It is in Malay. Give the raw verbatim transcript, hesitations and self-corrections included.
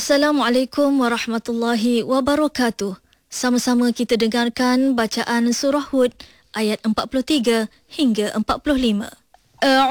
Assalamualaikum warahmatullahi wabarakatuh. Sama-sama kita dengarkan bacaan surah Hud ayat empat puluh tiga hingga empat puluh lima.